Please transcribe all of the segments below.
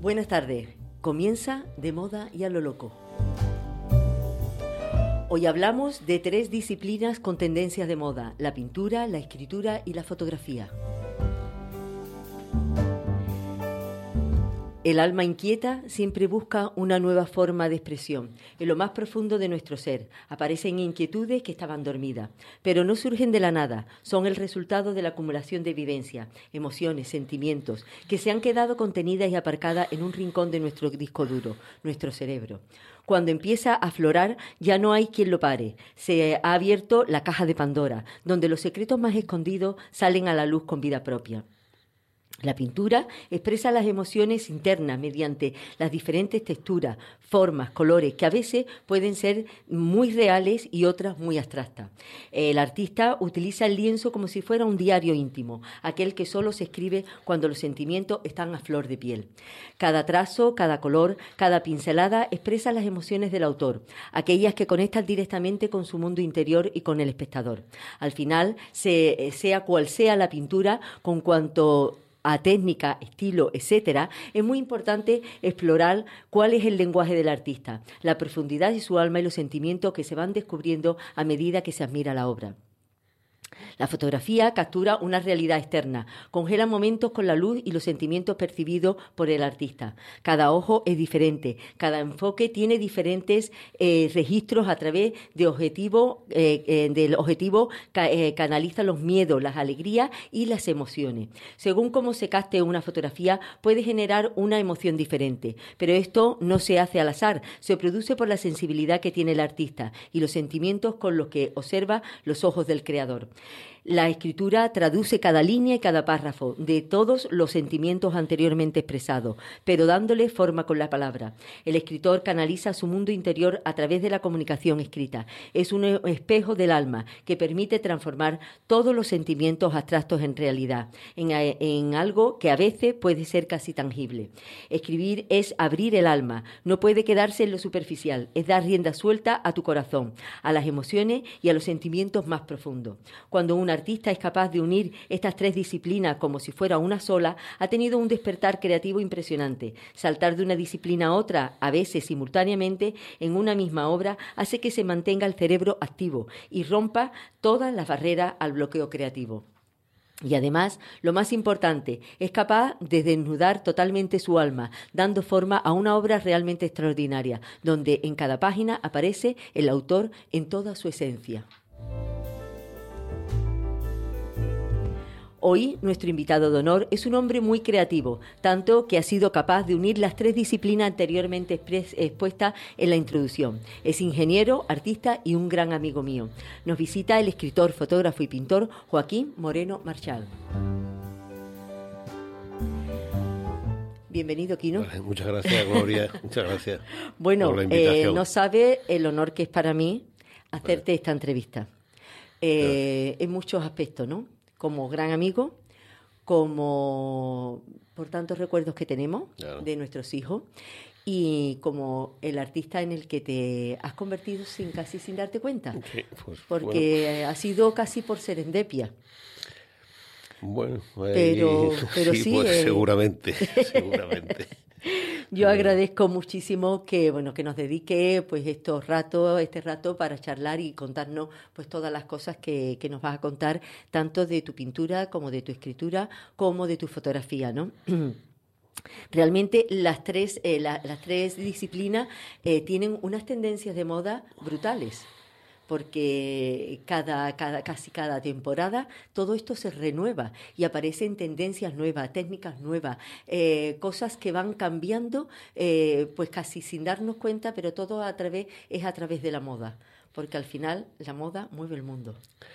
Buenas tardes. Comienza De Moda y a lo Loco. Hoy hablamos de 3 disciplinas con tendencias de moda: la pintura, la escritura y la fotografía. El alma inquieta siempre busca una nueva forma de expresión. En lo más profundo de nuestro ser aparecen inquietudes que estaban dormidas, pero no surgen de la nada, son el resultado de la acumulación de vivencias, emociones, sentimientos, que se han quedado contenidas y aparcadas en un rincón de nuestro disco duro, nuestro cerebro. Cuando empieza a aflorar, ya no hay quien lo pare. Se ha abierto la caja de Pandora, donde los secretos más escondidos salen a la luz con vida propia. La pintura expresa las emociones internas mediante las diferentes texturas, formas, colores, que a veces pueden ser muy reales y otras muy abstractas. El artista utiliza el lienzo como si fuera un diario íntimo, aquel que solo se escribe cuando los sentimientos están a flor de piel. Cada trazo, cada color, cada pincelada expresa las emociones del autor, aquellas que conectan directamente con su mundo interior y con el espectador. Al final, sea cual sea la pintura, con cuanto a técnica, estilo, etcétera, es muy importante explorar cuál es el lenguaje del artista, la profundidad de su alma y los sentimientos que se van descubriendo a medida que se admira la obra. La fotografía captura una realidad externa, congela momentos con la luz y los sentimientos percibidos por el artista. Cada ojo es diferente, cada enfoque tiene diferentes registros a través de del objetivo canaliza los miedos, las alegrías y las emociones. Según cómo se capte una fotografía, puede generar una emoción diferente, pero esto no se hace al azar, se produce por la sensibilidad que tiene el artista y los sentimientos con los que observa los ojos del creador. La escritura traduce cada línea y cada párrafo de todos los sentimientos anteriormente expresados, pero dándole forma con la palabra. El escritor canaliza su mundo interior a través de la comunicación escrita. Es un espejo del alma que permite transformar todos los sentimientos abstractos en realidad, en algo que a veces puede ser casi tangible. Escribir es abrir el alma, no puede quedarse en lo superficial, es dar rienda suelta a tu corazón, a las emociones y a los sentimientos más profundos. Cuando un artista es capaz de unir estas 3 disciplinas como si fuera una sola, ha tenido un despertar creativo impresionante. Saltar de una disciplina a otra, a veces simultáneamente, en una misma obra, hace que se mantenga el cerebro activo y rompa todas las barreras al bloqueo creativo. Y además, lo más importante, es capaz de desnudar totalmente su alma, dando forma a una obra realmente extraordinaria, donde en cada página aparece el autor en toda su esencia. Hoy, nuestro invitado de honor es un hombre muy creativo, tanto que ha sido capaz de unir las 3 disciplinas anteriormente expuestas en la introducción. Es ingeniero, artista y un gran amigo mío. Nos visita el escritor, fotógrafo y pintor Joaquín Moreno Marchal. Bienvenido, Quino. Vale, muchas gracias, Gloria. Muchas gracias. Bueno, por la invitación. no sabe el honor que es para mí hacerte esta entrevista. En muchos aspectos, ¿no? Como gran amigo, como por tantos recuerdos que tenemos de nuestros hijos y como el artista en el que te has convertido casi sin darte cuenta, pues, porque ha sido casi por serendipia. Bueno, pero sí, pues seguramente. Yo agradezco muchísimo que nos dedique pues este rato para charlar y contarnos pues todas las cosas que nos vas a contar, tanto de tu pintura como de tu escritura como de tu fotografía, ¿no? Realmente las tres disciplinas tienen unas tendencias de moda brutales, porque casi cada temporada todo esto se renueva y aparecen tendencias nuevas, técnicas nuevas, cosas que van cambiando pues casi sin darnos cuenta, pero todo es a través de la moda, porque al final la moda mueve el mundo.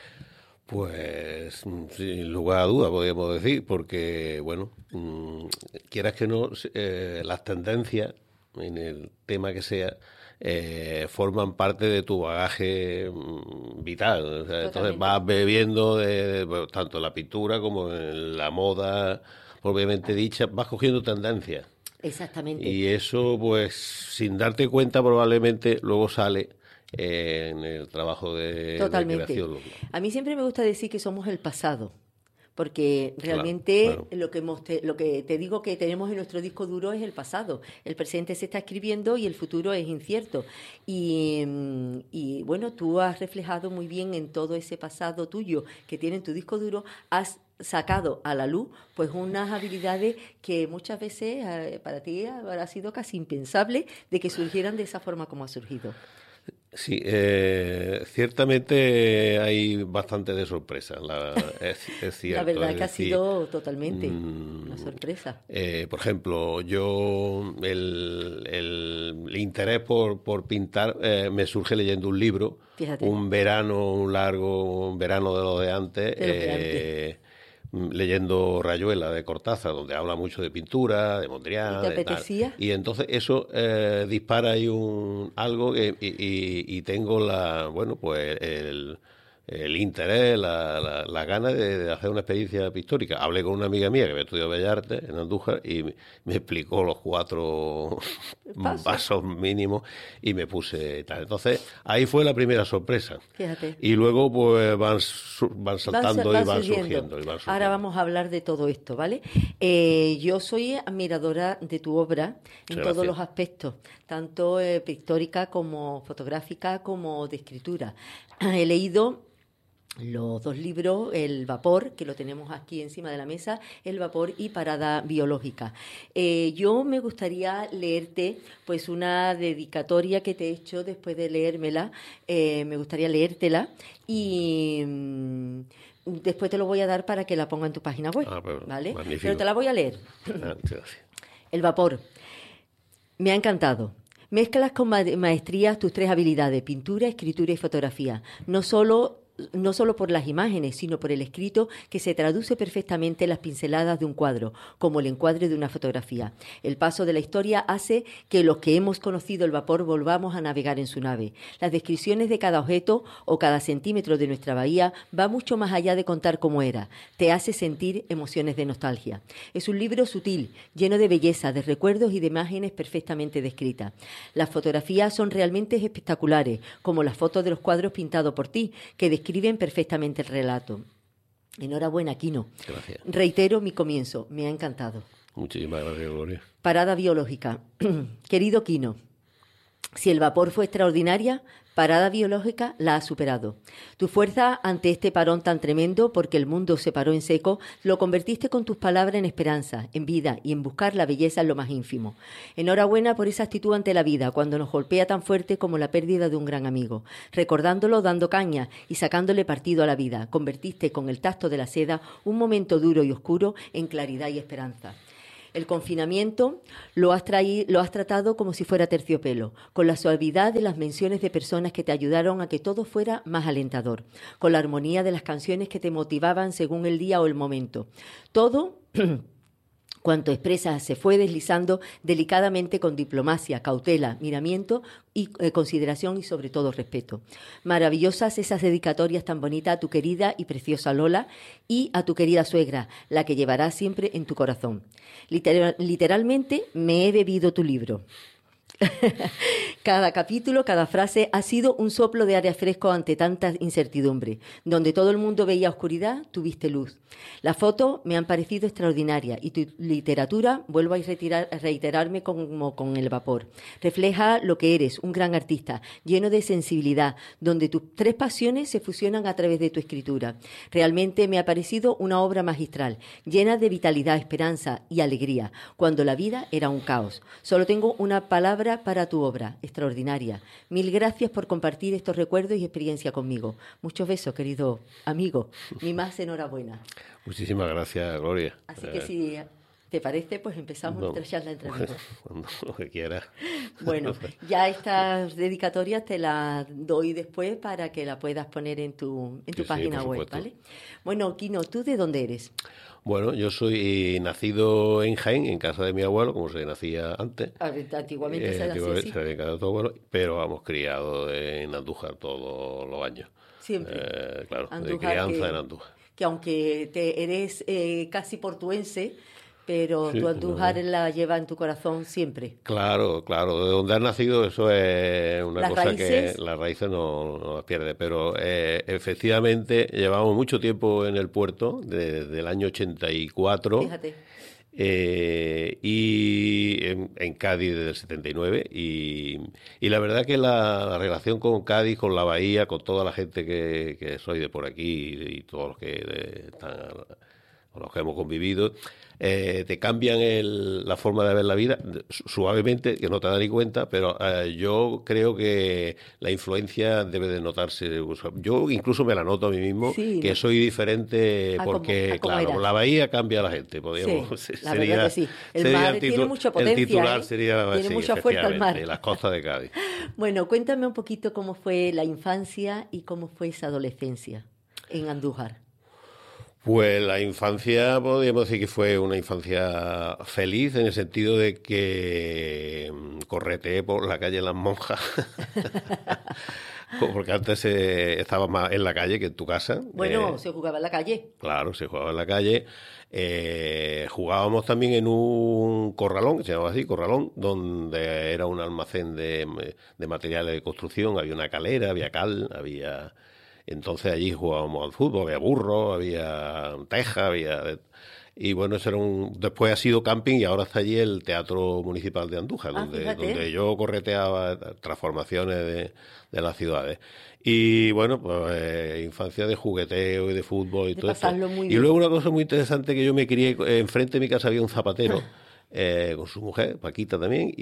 Pues sin lugar a dudas podríamos decir, porque bueno, quieras que no, las tendencias en el tema que sea forman parte de tu bagaje vital. O sea, entonces vas bebiendo de tanto en la pintura como en la moda propiamente dicha, vas cogiendo tendencias. Exactamente. Y eso, pues, sin darte cuenta, probablemente luego sale en el trabajo de creación. A mí siempre me gusta decir que somos el pasado, porque realmente claro. lo que te digo que tenemos en nuestro disco duro es el pasado. El presente se está escribiendo y el futuro es incierto. Y bueno, tú has reflejado muy bien en todo ese pasado tuyo que tiene en tu disco duro, has sacado a la luz pues unas habilidades que muchas veces para ti habrá sido casi impensable de que surgieran de esa forma como ha surgido. Sí, ciertamente hay bastante de sorpresa, es cierto. La verdad es que ha decir, sido totalmente una sorpresa. por ejemplo, yo el interés por pintar me surge leyendo un libro, Fíjate. un verano de lo de antes, De los de antes. leyendo Rayuela de Cortázar, donde habla mucho de pintura, de ¿Y Mondrian, te de tal. apetecía? Y entonces eso dispara ahí algo y tengo pues el interés, la gana de hacer una experiencia pictórica. Hablé con una amiga mía que había estudiado Bellas Artes en Andújar y me explicó los 4 pasos mínimos y me puse tal. Entonces, ahí fue la primera sorpresa. Fíjate. Y luego pues van saltando y van surgiendo. Ahora vamos a hablar de todo esto, ¿vale? Yo soy admiradora de tu obra en Muchas todos gracias. los aspectos, tanto pictórica como fotográfica como de escritura. He leído los 2 libros, El vapor, que lo tenemos aquí encima de la mesa, El vapor y Parada biológica. Yo me gustaría leerte pues una dedicatoria que te he hecho después de leérmela. Me gustaría leértela y después te lo voy a dar para que la ponga en tu página web, Pues, ¿vale? magnífico. Pero te la voy a leer. Muchas gracias. El vapor. Me ha encantado. Mezclas con maestría tus 3 habilidades, pintura, escritura y fotografía. No solo por las imágenes, sino por el escrito que se traduce perfectamente en las pinceladas de un cuadro, como el encuadre de una fotografía. El paso de la historia hace que los que hemos conocido el vapor volvamos a navegar en su nave. Las descripciones de cada objeto o cada centímetro de nuestra bahía va mucho más allá de contar cómo era. Te hace sentir emociones de nostalgia. Es un libro sutil, lleno de belleza, de recuerdos y de imágenes perfectamente descritas. Las fotografías son realmente espectaculares, como las fotos de los cuadros pintados por ti, que describen perfectamente el relato. Enhorabuena, Quino. Gracias. Reitero mi comienzo. Me ha encantado. Muchísimas gracias, Gloria. Parada biológica. Querido Quino, si el vapor fue extraordinaria, Parada biológica la ha superado. Tu fuerza ante este parón tan tremendo, porque el mundo se paró en seco, lo convertiste con tus palabras en esperanza, en vida y en buscar la belleza en lo más ínfimo. Enhorabuena por esa actitud ante la vida, cuando nos golpea tan fuerte como la pérdida de un gran amigo. Recordándolo, dando caña y sacándole partido a la vida, convertiste con el tacto de la seda un momento duro y oscuro en claridad y esperanza. El confinamiento lo has tratado como si fuera terciopelo, con la suavidad de las menciones de personas que te ayudaron a que todo fuera más alentador, con la armonía de las canciones que te motivaban según el día o el momento. Todo cuanto expresas se fue deslizando delicadamente con diplomacia, cautela, miramiento y consideración y sobre todo respeto. Maravillosas esas dedicatorias tan bonitas a tu querida y preciosa Lola y a tu querida suegra, la que llevarás siempre en tu corazón. Literalmente me he bebido tu libro. Cada capítulo, cada frase ha sido un soplo de aire fresco ante tanta incertidumbre. Donde todo el mundo veía oscuridad, tuviste luz. Las fotos me han parecido extraordinarias y tu literatura, vuelvo a reiterarme como con el vapor, refleja lo que eres, un gran artista, lleno de sensibilidad, donde tus 3 pasiones se fusionan a través de tu escritura. Realmente me ha parecido una obra magistral, llena de vitalidad, esperanza y alegría, cuando la vida era un caos. Solo tengo una palabra para tu obra, extraordinaria. Mil gracias por compartir estos recuerdos y experiencia conmigo. Muchos besos, querido amigo. Mi más enhorabuena. Muchísimas gracias, Gloria. Así que si te parece, pues empezamos nuestra charla entre amigos. Cuando lo que quieras. Bueno, ya estas dedicatorias te las doy después para que la puedas poner en tu página web, ¿vale? Bueno, Quino, ¿tú de dónde eres? Bueno, yo soy nacido en Jaén, en casa de mi abuelo, como se nacía antes. Antiguamente se hacía así. Se había quedado tu abuelo, pero hemos criado en Andújar todos los años. Siempre. Claro, Andújar, de crianza en Andújar. Que aunque eres casi portuense, pero Sí, tú Andújar la llevas en tu corazón siempre. claro, claro. De donde has nacido, eso es una Las cosa que raíces, las raíces no las pierde. Pero efectivamente, llevamos mucho tiempo en el puerto, desde el año 84. fíjate. Y en Cádiz desde el 79 y la verdad que la relación con Cádiz, con la bahía, con toda la gente que soy de por aquí y todos los que están con los que hemos convivido, te cambian la forma de ver la vida suavemente, que no te das ni cuenta, pero yo creo que la influencia debe de notarse. O sea, yo incluso me la noto a mí mismo, Sí, que ¿no? soy diferente porque, Cómo claro, eras. la bahía cambia a la gente. Podríamos, Sí, la verdad que sí. El mar tiene mucha el potencia, titular ¿eh? sería, Tiene sí, mucha fuerza el mar. efectivamente, las costas de Cádiz. Bueno, cuéntame un poquito cómo fue la infancia y cómo fue esa adolescencia en Andújar. Pues la infancia, podríamos decir que fue una infancia feliz en el sentido de que correteé por la calle Las Monjas, porque antes estaba más en la calle que en tu casa. Bueno, se jugaba en la calle. Claro, se jugaba en la calle. Jugábamos también en un corralón, que se llamaba así, corralón, donde era un almacén de materiales de construcción, había una calera, había cal, había... Entonces allí jugábamos al fútbol, había burro, había teja, había... Y bueno, eso era después ha sido camping y ahora está allí el Teatro Municipal de Andújar, donde yo correteaba transformaciones de las ciudades. Y bueno, pues infancia de jugueteo y de fútbol y todo esto. Muy Y bien. luego una cosa muy interesante que yo me crié, enfrente de mi casa había un zapatero. Con su mujer, Paquita también,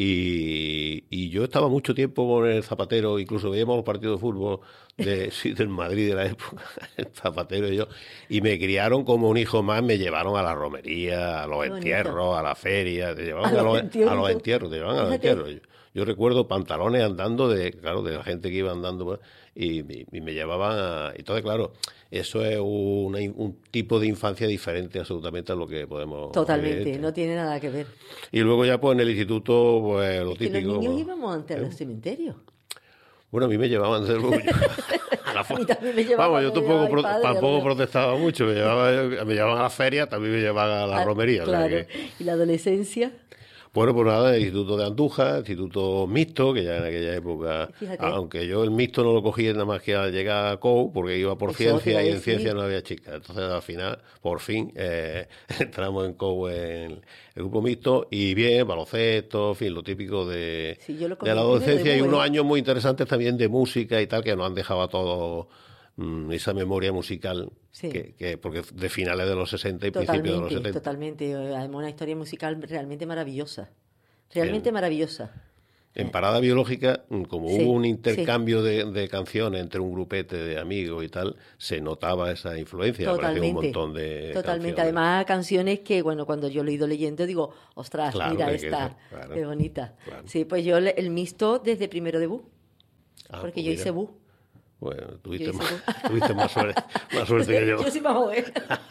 y yo estaba mucho tiempo con el zapatero, incluso veíamos los partidos de fútbol del Madrid de la época, el zapatero y yo, y me criaron como un hijo más, me llevaron a la romería, a los entierros, a la feria, te llevaban a los entierros, te llevaban a los entierros. Yo recuerdo pantalones andando de la gente que iba andando pues, y me llevaban entonces, claro, eso es un tipo de infancia diferente absolutamente a lo que podemos... Totalmente, no tiene nada que ver. Y luego ya pues en el instituto, pues lo típico... Que los niños pues, íbamos antes al cementerio. bueno, a mí me llevaban de orgullo. A mí también me llevaban. Vamos, yo tampoco protestaba mucho. Me llevaban a la feria, también me llevaban a la romería. Claro. O sea que... ¿Y la adolescencia? Bueno, pues nada, el Instituto de Andújar, Instituto Mixto, que ya en aquella época, Fíjate. aunque yo el mixto no lo cogí nada más que al llegar a COU, porque iba por Eso te iba ciencia a y en decir. ciencia no había chicas. Entonces al final, por fin, entramos en COU en el grupo mixto y bien, baloncesto, en fin, lo típico de, Sí, yo lo de cogí la primero de adolescencia y BUE. unos años muy interesantes también de música y tal, que nos han dejado a todos esa memoria musical, Sí. porque de finales de los 60 y principios de los 70. Totalmente. Además, una historia musical realmente maravillosa. Realmente maravillosa. En Parada Biológica, como Sí, hubo un intercambio de canciones entre un grupete de amigos y tal, se notaba esa influencia. Apareció un montón de Totalmente. canciones. Además, canciones que, bueno, cuando yo lo he ido leyendo, digo, ostras, Claro, mira que esta, claro, qué bonita. claro. Sí, pues yo el mixto desde primero de BU, porque Pues yo mira. hice BU. Bueno, Yo tuviste, hice tuviste más suerte que yo. Yo soy más joven.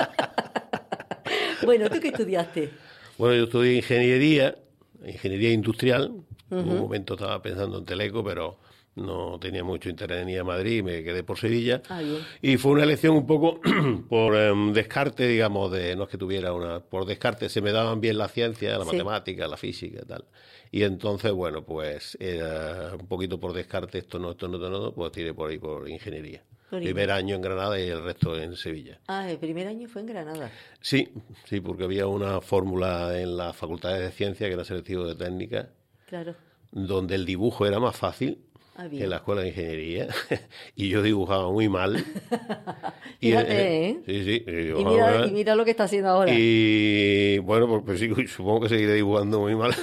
Bueno, ¿tú qué estudiaste? Bueno, yo estudié ingeniería industrial. En un momento estaba pensando en Teleco, pero no tenía mucho interés en ir a Madrid y me quedé por Sevilla. Ah, bien. Y fue una elección un poco por descarte, digamos, no es que tuviera por descarte, se me daban bien la ciencia, la Sí. matemática, la física y tal. Y entonces, bueno, pues era un poquito por descarte, esto no, pues tiré por ahí por ingeniería. Por Primer año en Granada y el resto en Sevilla. Ah, el primer año fue en Granada. Sí, porque había una fórmula en las facultades de ciencia que era selectivo de técnica, Claro. donde el dibujo era más fácil Ah, bien. que en la escuela de ingeniería, y yo dibujaba muy mal. Fíjate, ¿eh? Sí, Y dibujaba mira, muy mal. y mira lo que está haciendo ahora. Y bueno, pues sí, supongo que seguiré dibujando muy mal.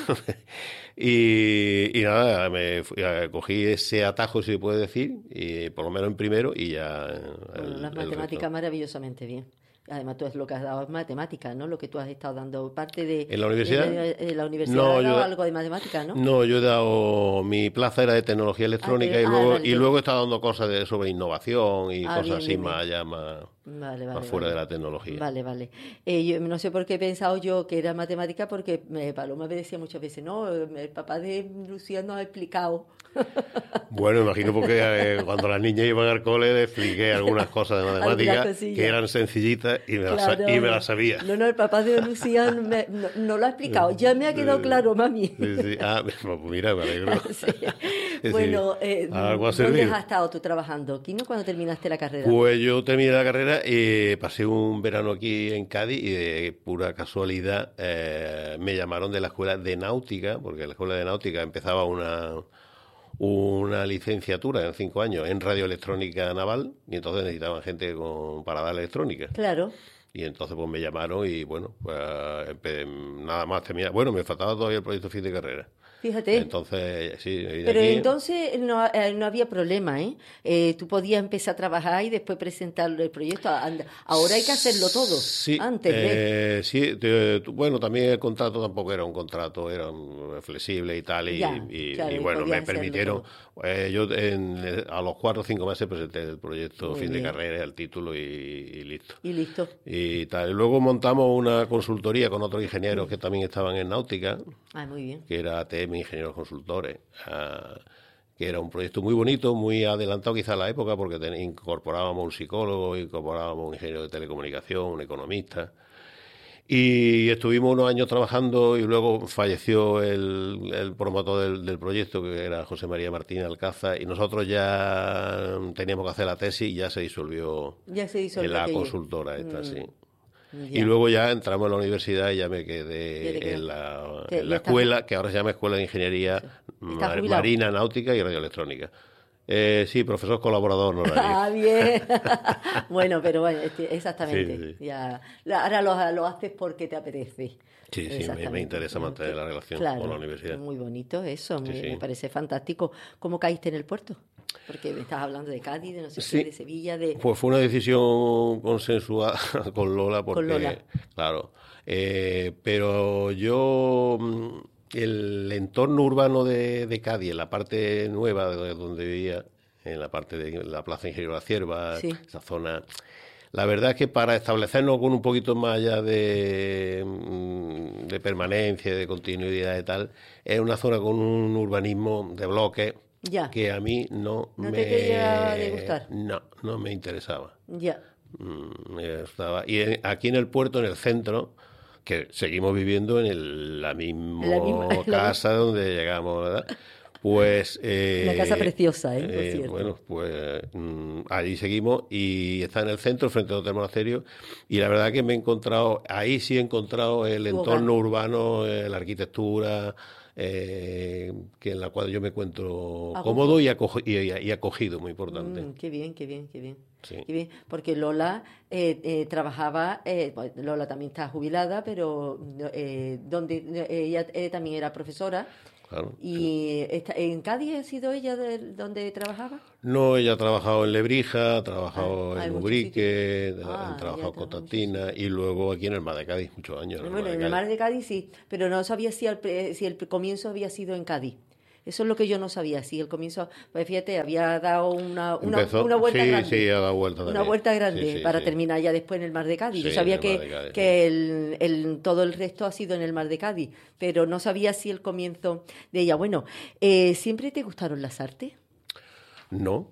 Y nada, cogí ese atajo, si se puede decir, y por lo menos en primero, y ya Bueno, las matemáticas maravillosamente bien. Además, tú es lo que has dado es matemáticas, ¿no? Lo que tú has estado dando parte de... ¿En la universidad? En la universidad No, has dado yo- algo de matemáticas, ¿no? No, yo he dado, mi plaza era de tecnología electrónica pero- y luego vale, y luego he estado dando cosas sobre innovación y Ah, cosas bien, así bien, más bien. allá, más Vale, más fuera de la tecnología. Vale. Yo no sé por qué he pensado yo que era matemática, porque Paloma me decía muchas veces, no, el papá de Lucía nos ha explicado. Bueno, imagino porque cuando las niñas iban al cole le expliqué algunas cosas de matemáticas que eran sencillitas y me las sabía. No, el papá de Lucía no lo ha explicado. Ya me ha quedado claro, mami. Sí. Ah, pues mira, me alegro. Sí. Bueno, ¿dónde has estado tú trabajando? ¿Aquí no cuando terminaste la carrera? Pues yo terminé la carrera y pasé un verano aquí en Cádiz y de pura casualidad me llamaron de la escuela de náutica, porque la escuela de náutica empezaba una licenciatura en 5 años en radioelectrónica naval y entonces necesitaban gente para dar electrónica. Claro. Y entonces pues me llamaron y bueno, pues nada más terminar. Bueno, me faltaba todavía el proyecto fin de carrera. Fíjate. Entonces, sí. Pero aquí entonces no había problema, ¿eh? Tú podías empezar a trabajar y después presentar el proyecto. Ahora hay que hacerlo todo. Sí, antes sí. Bueno, también el contrato tampoco era un contrato, era flexible y tal. Y bueno, me permitieron. Yo a los 4 o 5 meses presenté el proyecto Muy fin bien. de carrera, el título y listo. Y listo. Y tal. Y luego montamos una consultoría con otros ingenieros que también estaban en náutica. Ah, muy bien. Que era ATM Ingenieros Consultores, que era un proyecto muy bonito, muy adelantado quizá a la época, porque incorporábamos un psicólogo, incorporábamos un ingeniero de telecomunicación, un economista. Y estuvimos unos años trabajando y luego falleció el promotor del proyecto, que era José María Martínez Alcázar, y nosotros ya teníamos que hacer la tesis y ya se disolvió en la consultora esta, sí. Ya. Y luego ya entramos en la universidad y ya me quedé en la escuela, que ahora se llama Escuela de Ingeniería Marina, Náutica y Radioelectrónica. Sí, profesor colaborador honorario. Ah, bien. Bueno, exactamente. Sí. Ya, ahora lo haces porque te apetece. Sí, me interesa mantener la relación con la universidad. Muy bonito eso, me parece fantástico. ¿Cómo caíste en el puerto? Porque me estás hablando de Cádiz, de no sé qué, de Sevilla, Pues fue una decisión consensuada con Lola, porque, con Lola. Claro, pero yo, el entorno urbano de Cádiz, en la parte nueva de donde vivía, en la parte de la Plaza Ingeniero de la Cierva, esa zona, la verdad es que para establecernos con un poquito más allá de permanencia, de continuidad y tal, es una zona con un urbanismo de bloques, que a mí no te quería gustar. No me interesaba. Ya. Y aquí en el puerto, en el centro, que seguimos viviendo en la misma casa donde llegamos, ¿verdad? Pues... una casa preciosa, por cierto. Bueno, pues allí seguimos y está en el centro, frente a otro monasterio, y la verdad que ahí sí he encontrado el entorno urbano, la arquitectura... que en la cual yo me encuentro cómodo y acogido, muy importante. Qué bien. Sí. Qué bien, porque Lola trabajaba, Lola también está jubilada, pero donde ella también era profesora. Claro. ¿Y en Cádiz ha sido ella donde trabajaba? No, ella ha trabajado en Lebrija, ha trabajado en Ubrique, ha trabajado con Tatina y luego aquí en el Mar de Cádiz, muchos años. Bueno, en el Mar de Cádiz sí, pero no sabía si el comienzo había sido en Cádiz. Eso es lo que yo no sabía, si el comienzo, pues fíjate, había dado una vuelta grande. Sí, ha dado vuelta también. Una vuelta grande para terminar ya después en el Mar de Cádiz. Yo sabía que todo el resto ha sido en el Mar de Cádiz, pero no sabía si el comienzo de ella. Bueno, ¿siempre te gustaron las artes? No,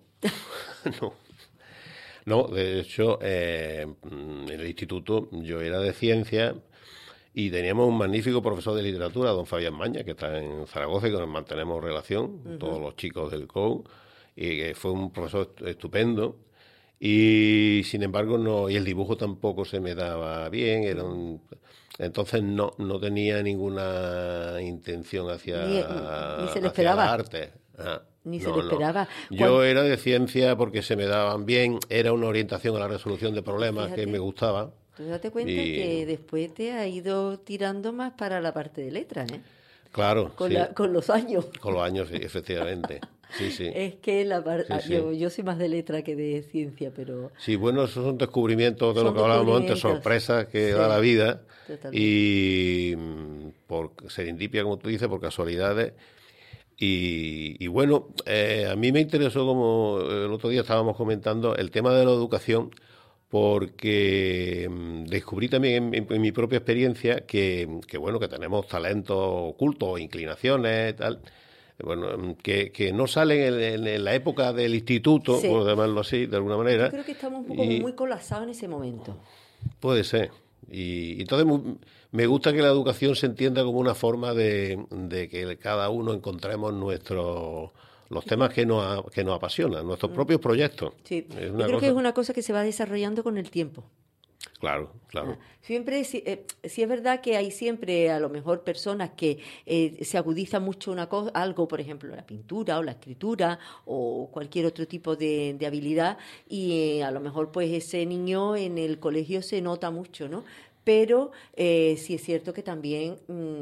no, de hecho, en el instituto yo era de ciencia. Y teníamos un magnífico profesor de literatura, don Fabián Maña, que está en Zaragoza y con el que mantenemos relación, todos los chicos del COU, y que fue un profesor estupendo. Y sin embargo, y el dibujo tampoco se me daba bien, entonces no tenía ninguna intención hacia ni se le esperaba. las artes. Ni se le esperaba. Yo era de ciencia porque se me daban bien, era una orientación a la resolución de problemas que me gustaba. Tú date cuenta que después te ha ido tirando más para la parte de letras, ¿eh? Claro, con los años. Con los años, sí, efectivamente. Sí. Es que yo soy más de letra que de ciencia, pero... Sí, bueno, esos son descubrimientos de lo que hablábamos antes, sorpresas que da la vida. Totalmente. Y por serendipia, como tú dices, por casualidades. Y bueno, a mí me interesó, como el otro día estábamos comentando, el tema de la educación, porque descubrí también en mi propia experiencia que bueno, que tenemos talentos ocultos o inclinaciones, tal, bueno, que no salen en la época del instituto, Sí. por llamarlo así, de alguna manera. Yo creo que estamos un poco muy colapsados en ese momento. Puede ser. Y entonces me gusta que la educación se entienda como una forma de que cada uno encontremos los temas que nos apasionan, nuestros propios proyectos. Sí. Yo creo que es una cosa que se va desarrollando con el tiempo. Claro, claro. Siempre, sí es verdad que hay siempre a lo mejor personas que se agudizan mucho una cosa, algo, por ejemplo, la pintura o la escritura o cualquier otro tipo de habilidad, y a lo mejor pues ese niño en el colegio se nota mucho, ¿no? Pero sí es cierto que también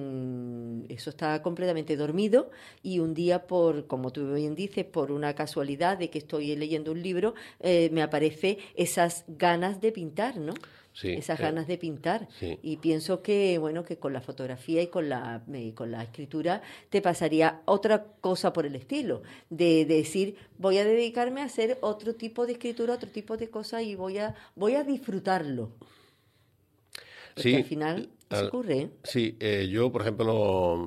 eso está completamente dormido, y un día, como tú bien dices, por una casualidad de que estoy leyendo un libro, me aparece esas ganas de pintar, ¿no? Sí, esas ganas de pintar. Sí. Y pienso que, bueno, que con la fotografía y con la escritura te pasaría otra cosa por el estilo, de decir, voy a dedicarme a hacer otro tipo de escritura, otro tipo de cosas, y voy a disfrutarlo. Porque al final se ocurre, ¿eh? Sí, yo, por ejemplo,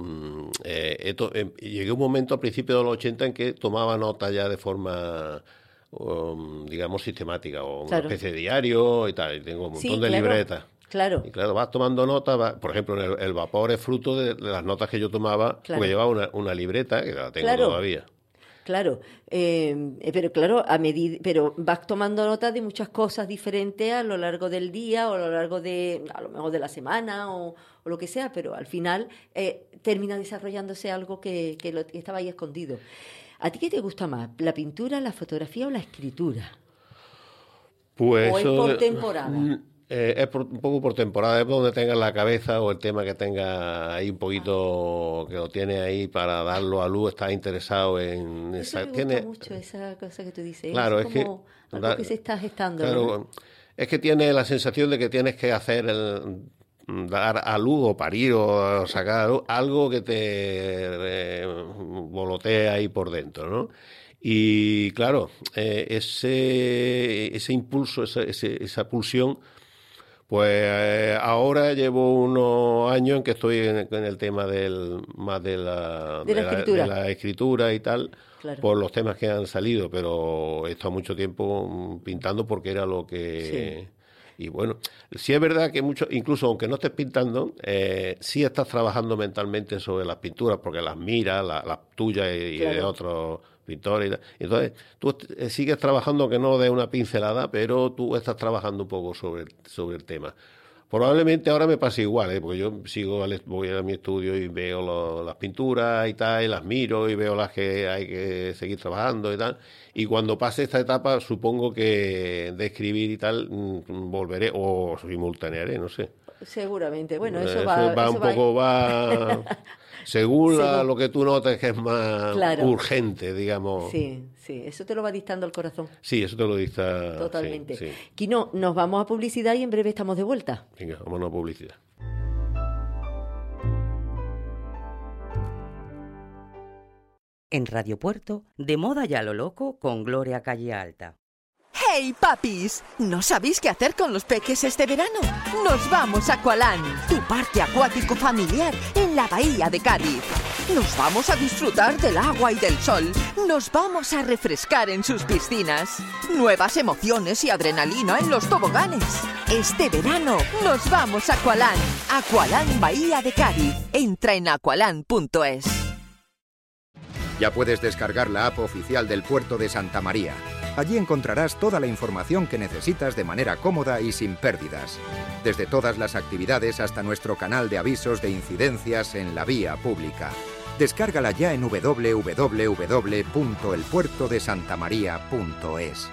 llegué a un momento a principios de los 80 en que tomaba nota ya de forma, digamos, sistemática, o una especie de diario y tal, y tengo un montón de libretas. Claro. Y claro, vas tomando notas, por ejemplo, el vapor es fruto de las notas que yo tomaba, porque llevaba una libreta, que la tengo todavía. Claro, pero claro, pero vas tomando nota de muchas cosas diferentes a lo largo del día, o a lo largo a lo mejor de la semana, o lo que sea, pero al final termina desarrollándose algo que estaba ahí escondido. ¿A ti qué te gusta más, la pintura, la fotografía o la escritura? Pues ¿O es por temporada? Es un poco por temporada, es donde tengas la cabeza o el tema que tenga ahí un poquito, que lo tiene ahí para darlo a luz, estás interesado en... Eso me gusta mucho, esa cosa que tú dices. Claro, es como algo que se está gestando. Claro, ¿no? Es que tiene la sensación de que tienes que hacer dar a luz o parir o sacar a luz algo que te volotea ahí por dentro, ¿no? Y claro, ese impulso, esa pulsión, pues ahora llevo unos años en que estoy en el tema más de la escritura y tal, claro, por los temas que han salido, pero he estado mucho tiempo pintando porque era lo que... Sí. Y bueno, sí es verdad que incluso aunque no estés pintando, sí estás trabajando mentalmente sobre las pinturas, porque las miras, las tuyas y claro, de otros pintores y tal. Entonces, tú sigues trabajando, que no de una pincelada, pero tú estás trabajando un poco sobre el tema. Probablemente ahora me pase igual, porque yo voy a mi estudio y veo las pinturas y tal, y las miro y veo las que hay que seguir trabajando y tal. Y cuando pase esta etapa, supongo que de escribir y tal, volveré o simultanearé, no sé. Seguramente. Bueno, eso va según lo que tú notes que es más urgente, digamos. Sí, eso te lo va dictando el corazón. Sí, eso te lo dicta. Totalmente. Sí. Quino, nos vamos a publicidad y en breve estamos de vuelta. Venga, vámonos a publicidad. En Radio Puerto, de moda y a lo loco, con Gloria Calle Alta. ¡Hey, papis! ¿No sabéis qué hacer con los peques este verano? ¡Nos vamos a Aqualand, tu parque acuático familiar en la bahía de Cádiz! Nos vamos a disfrutar del agua y del sol. Nos vamos a refrescar en sus piscinas. Nuevas emociones y adrenalina en los toboganes. Este verano nos vamos a Aqualand. Aqualand Bahía de Cádiz. Entra en aqualand.es. Ya puedes descargar la app oficial del Puerto de Santa María. Allí encontrarás toda la información que necesitas de manera cómoda y sin pérdidas. Desde todas las actividades hasta nuestro canal de avisos de incidencias en la vía pública. Descárgala ya en www.elpuertodesantamaria.es.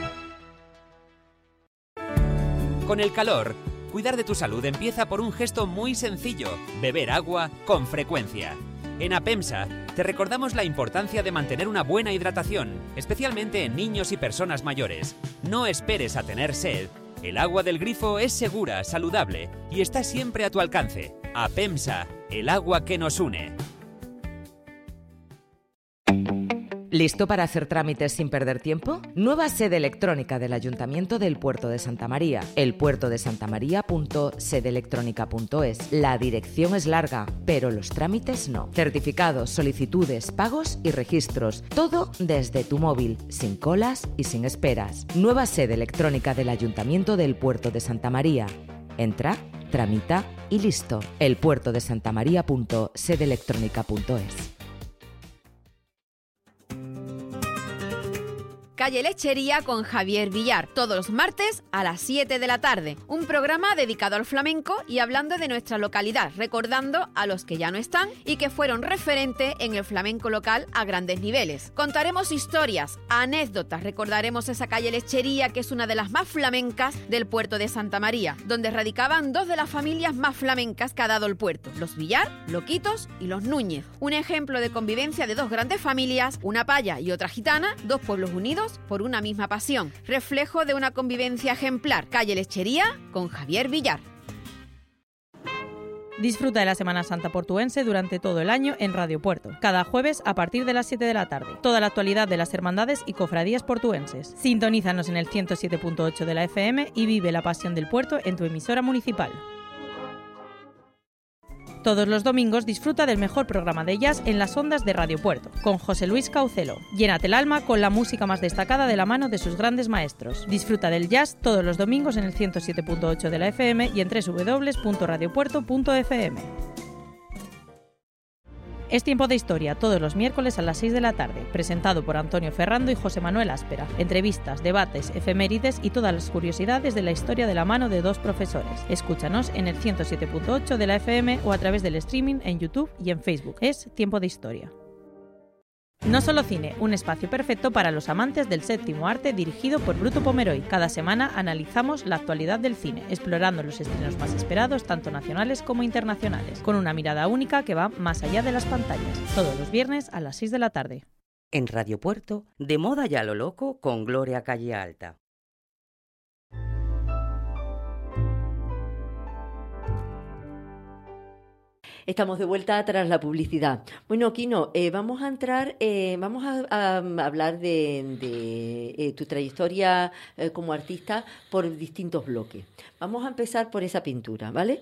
Con el calor, cuidar de tu salud empieza por un gesto muy sencillo: beber agua con frecuencia. En APEMSA te recordamos la importancia de mantener una buena hidratación, especialmente en niños y personas mayores. No esperes a tener sed. El agua del grifo es segura, saludable y está siempre a tu alcance. APEMSA, el agua que nos une. ¿Listo para hacer trámites sin perder tiempo? Nueva sede electrónica del Ayuntamiento del Puerto de Santa María. elpuertodesantamaría.sedelectronica.es. La dirección es larga, pero los trámites no. Certificados, solicitudes, pagos y registros. Todo desde tu móvil, sin colas y sin esperas. Nueva sede electrónica del Ayuntamiento del Puerto de Santa María. Entra, tramita y listo. elpuertodesantamaría.sedelectronica.es. Calle Lechería con Javier Villar, todos los martes a las 7 de la tarde. Un programa dedicado al flamenco y hablando de nuestra localidad, recordando a los que ya no están y que fueron referente en el flamenco local a grandes niveles. Contaremos historias, anécdotas, recordaremos esa calle Lechería que es una de las más flamencas del puerto de Santa María, donde radicaban dos de las familias más flamencas que ha dado el puerto, los Villar, Loquitos y los Núñez. Un ejemplo de convivencia de dos grandes familias, una paya y otra gitana, dos pueblos unidos por una misma pasión, reflejo de una convivencia ejemplar. Calle Lechería con Javier Villar. Disfruta de la Semana Santa portuense durante todo el año en Radio Puerto, cada jueves a partir de las 7 de la tarde. Toda la actualidad de las hermandades y cofradías portuenses. Sintonízanos en el 107.8 de la FM y vive la pasión del puerto en tu emisora municipal. Todos los domingos disfruta del mejor programa de jazz en las ondas de Radio Puerto, con José Luis Caucelo. Llénate el alma con la música más destacada de la mano de sus grandes maestros. Disfruta del jazz todos los domingos en el 107.8 de la FM y en www.radiopuerto.fm. Es Tiempo de Historia, todos los miércoles a las 6 de la tarde, presentado por Antonio Ferrando y José Manuel Áspera. Entrevistas, debates, efemérides y todas las curiosidades de la historia de la mano de dos profesores. Escúchanos en el 107.8 de la FM o a través del streaming en YouTube y en Facebook. Es Tiempo de Historia. No Solo Cine, un espacio perfecto para los amantes del séptimo arte dirigido por Bruto Pomeroy. Cada semana analizamos la actualidad del cine, explorando los estrenos más esperados, tanto nacionales como internacionales, con una mirada única que va más allá de las pantallas. Todos los viernes a las 6 de la tarde. En Radio Puerto, de moda y a lo loco con Gloria Calle Alta. Estamos de vuelta tras la publicidad. Bueno, Quino, vamos a entrar, vamos a hablar de tu trayectoria como artista por distintos bloques. Vamos a empezar por esa pintura, ¿vale?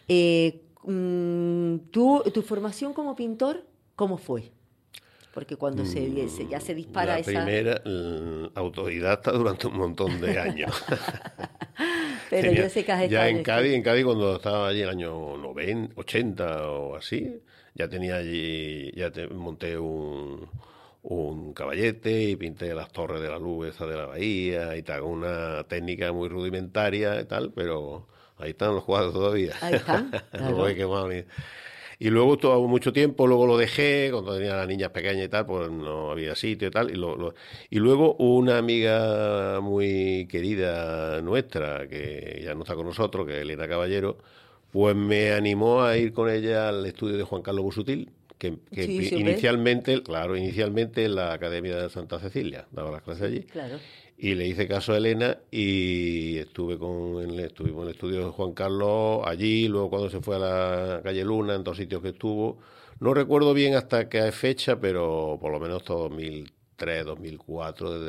Tu formación como pintor, ¿cómo fue? Porque cuando ya se dispara la primera, autodidacta durante un montón de años. Pero yo sé que has estado ya en Cádiz cuando estaba allí en el año 90, 80 o así, ya tenía allí, monté un caballete y pinté las torres de la luz esa de la bahía y tal, una técnica muy rudimentaria y tal, pero ahí están los cuadros todavía. Ahí están, claro. No lo he quemado ni... Y luego estuvo mucho tiempo, luego lo dejé, cuando tenía las niñas pequeñas y tal, pues no había sitio y tal. Y luego una amiga muy querida nuestra, que ya no está con nosotros, que es Elena Caballero, pues me animó a ir con ella al estudio de Juan Carlos Busutil, que sí, inicialmente en la Academia de Santa Cecilia, daba las clases allí. Claro. Y le hice caso a Elena y estuvimos en el estudio de Juan Carlos allí, luego cuando se fue a la calle Luna, en 2 sitios que estuvo. No recuerdo bien hasta qué fecha, pero por lo menos todo 2003, 2004,